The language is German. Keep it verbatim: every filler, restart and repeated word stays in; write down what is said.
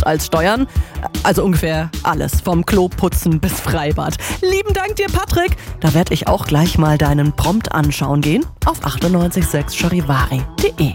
als Steuern. Also ungefähr alles, vom Kloputzen bis Freibad. Lieben Dank dir, Patrick. Da werde ich auch gleich mal deinen Prompt anschauen gehen auf achtundneunzig Komma sechs charivari punkt de.